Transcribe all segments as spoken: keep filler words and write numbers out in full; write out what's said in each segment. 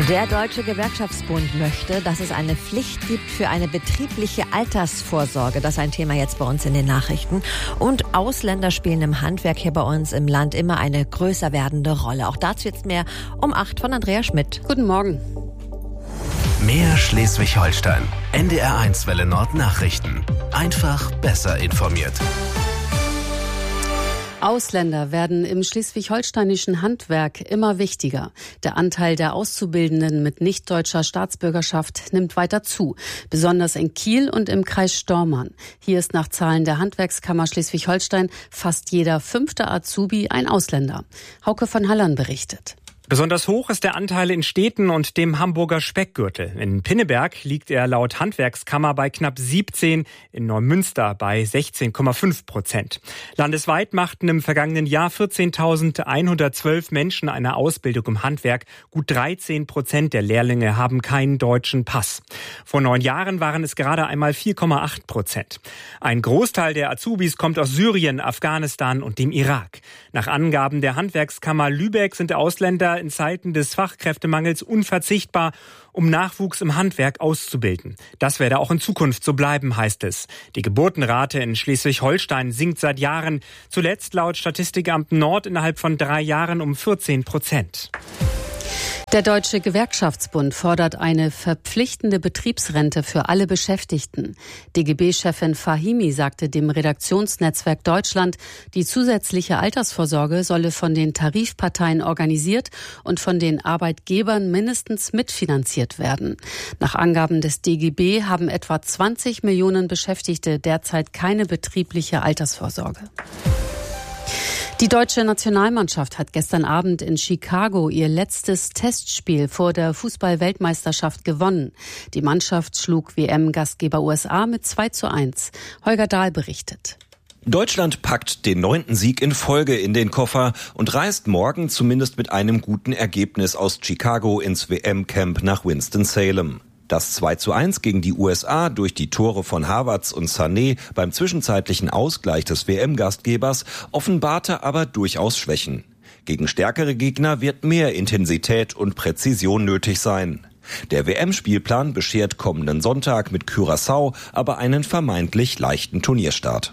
Der Deutsche Gewerkschaftsbund möchte, dass es eine Pflicht gibt für eine betriebliche Altersvorsorge. Das ist ein Thema jetzt bei uns in den Nachrichten. Und Ausländer spielen im Handwerk hier bei uns im Land immer eine größer werdende Rolle. Auch dazu jetzt mehr um acht von Andrea Schmidt. Guten Morgen. Mehr Schleswig-Holstein. N D R eins Welle Nord Nachrichten. Einfach besser informiert. Ausländer werden im schleswig-holsteinischen Handwerk immer wichtiger. Der Anteil der Auszubildenden mit nicht-deutscher Staatsbürgerschaft nimmt weiter zu, besonders in Kiel und im Kreis Stormarn. Hier ist nach Zahlen der Handwerkskammer Schleswig-Holstein fast jeder fünfte Azubi ein Ausländer. Hauke von Hallern berichtet. Besonders hoch ist der Anteil in Städten und dem Hamburger Speckgürtel. In Pinneberg liegt er laut Handwerkskammer bei knapp siebzehn, in Neumünster bei sechzehn Komma fünf Prozent. Landesweit machten im vergangenen Jahr vierzehntausendeinhundertzwölf Menschen eine Ausbildung im Handwerk. Gut dreizehn Prozent der Lehrlinge haben keinen deutschen Pass. Vor neun Jahren waren es gerade einmal vier Komma acht Prozent. Ein Großteil der Azubis kommt aus Syrien, Afghanistan und dem Irak. Nach Angaben der Handwerkskammer Lübeck sind Ausländer in Zeiten des Fachkräftemangels unverzichtbar, um Nachwuchs im Handwerk auszubilden. Das werde auch in Zukunft so bleiben, heißt es. Die Geburtenrate in Schleswig-Holstein sinkt seit Jahren. Zuletzt laut Statistikamt Nord innerhalb von drei Jahren um vierzehn Prozent. Der Deutsche Gewerkschaftsbund fordert eine verpflichtende Betriebsrente für alle Beschäftigten. D G B-Chefin Fahimi sagte dem Redaktionsnetzwerk Deutschland, die zusätzliche Altersvorsorge solle von den Tarifparteien organisiert und von den Arbeitgebern mindestens mitfinanziert werden. Nach Angaben des D G B haben etwa zwanzig Millionen Beschäftigte derzeit keine betriebliche Altersvorsorge. Die deutsche Nationalmannschaft hat gestern Abend in Chicago ihr letztes Testspiel vor der Fußball-Weltmeisterschaft gewonnen. Die Mannschaft schlug W M-Gastgeber U S A mit zwei zu eins. Holger Dahl berichtet. Deutschland packt den neunten Sieg in Folge in den Koffer und reist morgen zumindest mit einem guten Ergebnis aus Chicago ins W M-Camp nach Winston-Salem. Das zwei zu eins gegen die U S A durch die Tore von Havertz und Sané beim zwischenzeitlichen Ausgleich des W M-Gastgebers offenbarte aber durchaus Schwächen. Gegen stärkere Gegner wird mehr Intensität und Präzision nötig sein. Der W M-Spielplan beschert kommenden Sonntag mit Curaçao aber einen vermeintlich leichten Turnierstart.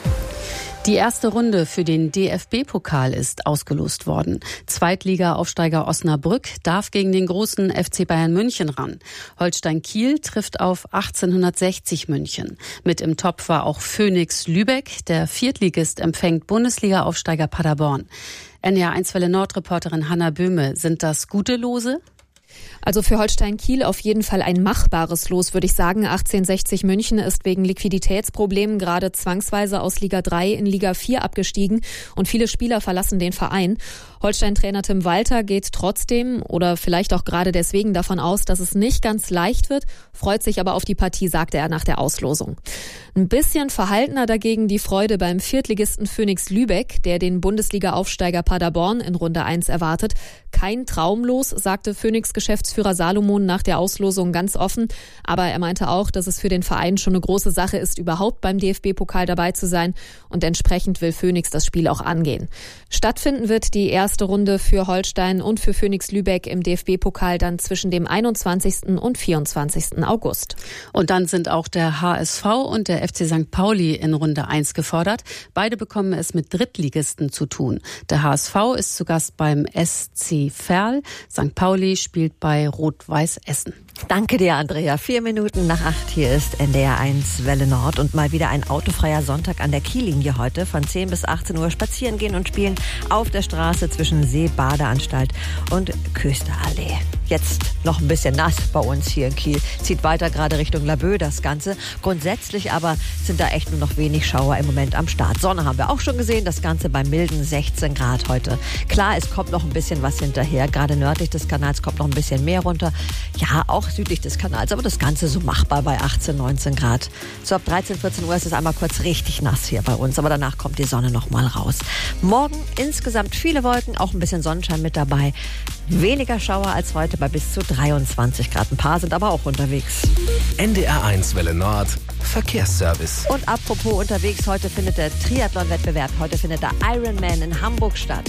Die erste Runde für den D F B-Pokal ist ausgelost worden. Zweitliga-Aufsteiger Osnabrück darf gegen den großen F C Bayern München ran. Holstein Kiel trifft auf achtzehnhundertsechzig München. Mit im Topf war auch Phoenix Lübeck. Der Viertligist empfängt Bundesliga-Aufsteiger Paderborn. N D R eins Welle Nord-Reporterin Hanna Böhme, sind das gute Lose? Also für Holstein Kiel auf jeden Fall ein machbares Los, würde ich sagen. achtzehnhundertsechzig München ist wegen Liquiditätsproblemen gerade zwangsweise aus Liga drei in Liga vier abgestiegen und viele Spieler verlassen den Verein. Holstein-Trainer Tim Walter geht trotzdem oder vielleicht auch gerade deswegen davon aus, dass es nicht ganz leicht wird, freut sich aber auf die Partie, sagte er nach der Auslosung. Ein bisschen verhaltener dagegen die Freude beim Viertligisten Phoenix Lübeck, der den Bundesliga-Aufsteiger Paderborn in Runde eins erwartet. Kein Traumlos, sagte Phoenix-Geschäftsführer Salomon nach der Auslosung ganz offen. Aber er meinte auch, dass es für den Verein schon eine große Sache ist, überhaupt beim D F B-Pokal dabei zu sein. Und entsprechend will Phoenix das Spiel auch angehen. Stattfinden wird die erste Runde für Holstein und für Phoenix Lübeck im D F B-Pokal dann zwischen dem einundzwanzigsten und vierundzwanzigsten August. Und dann sind auch der H S V und der F C Sankt Pauli in Runde eins gefordert. Beide bekommen es mit Drittligisten zu tun. Der H S V ist zu Gast beim S C Verl. Sankt Pauli spielt bei Rot-Weiß Essen. Danke dir, Andrea. Vier Minuten nach acht. Hier ist N D R eins Welle Nord und mal wieder ein autofreier Sonntag an der Kiellinie heute. Von zehn bis achtzehn Uhr spazieren gehen und spielen auf der Straße zwischen See-Badeanstalt und Küsterallee. Jetzt noch ein bisschen nass bei uns hier in Kiel. Zieht weiter gerade Richtung Laboe das Ganze. Grundsätzlich aber sind da echt nur noch wenig Schauer im Moment am Start. Sonne haben wir auch schon gesehen. Das Ganze bei milden sechzehn Grad heute. Klar, es kommt noch ein bisschen was hinterher. Gerade nördlich des Kanals kommt noch ein bisschen mehr runter. Ja, auch südlich des Kanals. Aber das Ganze so machbar bei achtzehn, neunzehn Grad. So ab dreizehn, vierzehn Uhr ist es einmal kurz richtig nass hier bei uns. Aber danach kommt die Sonne noch mal raus. Morgen insgesamt viele Wolken, auch ein bisschen Sonnenschein mit dabei. Weniger Schauer als heute bei bis zu dreiundzwanzig Grad. Ein paar sind aber auch unterwegs. N D R eins Welle Nord Verkehrsservice. Und apropos unterwegs, heute findet der Triathlon-Wettbewerb, heute findet der Ironman in Hamburg statt.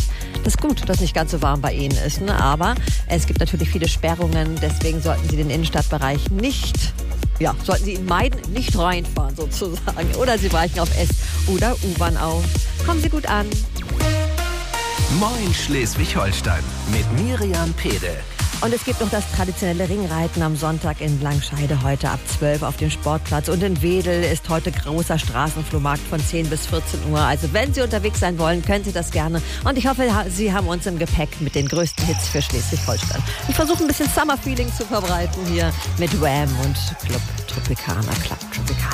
ist gut, dass nicht ganz so warm bei Ihnen ist, ne? Aber es gibt natürlich viele Sperrungen, deswegen sollten Sie den Innenstadtbereich nicht, ja, sollten Sie ihn meiden, nicht reinfahren sozusagen. Oder Sie weichen auf S- oder U-Bahn auf. Kommen Sie gut an. Moin Schleswig-Holstein mit Miriam Pede. Und es gibt noch das traditionelle Ringreiten am Sonntag in Langscheide heute ab zwölf auf dem Sportplatz. Und in Wedel ist heute großer Straßenflohmarkt von zehn bis vierzehn Uhr. Also wenn Sie unterwegs sein wollen, können Sie das gerne. Und ich hoffe, Sie haben uns im Gepäck mit den größten Hits für Schleswig-Holstein. Ich versuche ein bisschen Summer-Feeling zu verbreiten hier mit Wham und Club Tropicana, Club Tropicana.